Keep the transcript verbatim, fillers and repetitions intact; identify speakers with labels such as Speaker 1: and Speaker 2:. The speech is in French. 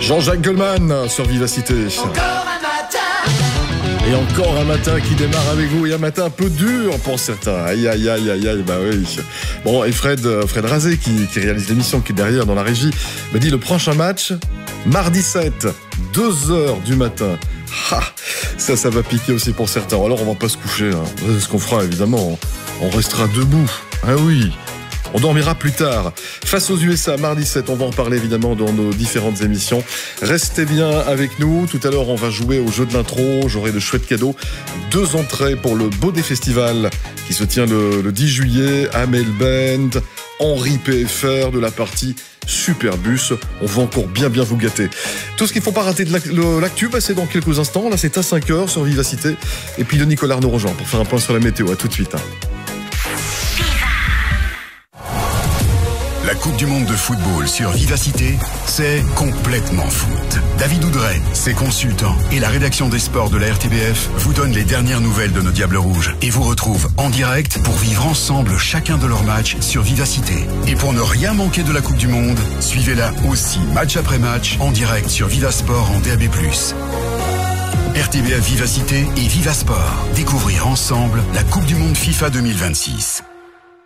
Speaker 1: Jean-Jacques Goldman sur Vivacité.
Speaker 2: Encore un matin.
Speaker 1: Et encore un matin qui démarre avec vous, et un matin un peu dur pour certains. Aïe, aïe, aïe, aïe, aïe, bah oui. Bon, et Fred, Fred Razé, qui, qui réalise l'émission, qui est derrière dans la régie, me dit le prochain match, mardi sept, deux heures du matin. Ha, ça, ça va piquer aussi pour certains. Alors, on va pas se coucher, hein. C'est ce qu'on fera, évidemment. On restera debout. Ah oui. On dormira plus tard. Face aux U S A, mardi sept, on va en parler évidemment dans nos différentes émissions. Restez bien avec nous. Tout à l'heure, on va jouer au jeu de l'intro. J'aurai de chouettes cadeaux. Deux entrées pour le Baudet Festival qui se tient le, le dix juillet à Melbend. Henri P F R de la partie Superbus. On va encore bien bien vous gâter. Tout ce qu'il ne faut pas rater de l'actu, bah, c'est dans quelques instants. Là, c'est à cinq heures sur Vivacité. Et puis le Nicolas nous rejoint pour faire un point sur la météo. À tout de suite. Hein.
Speaker 3: La Coupe du Monde de football sur Vivacité, c'est complètement foot. David Oudret, ses consultants et la rédaction des sports de la R T B F vous donnent les dernières nouvelles de nos Diables Rouges et vous retrouvent en direct pour vivre ensemble chacun de leurs matchs sur Vivacité. Et pour ne rien manquer de la Coupe du Monde, suivez-la aussi match après match en direct sur Vivasport en D A B plus. R T B F Vivacité et Vivasport. Découvrir ensemble la Coupe du Monde FIFA deux mille vingt-six.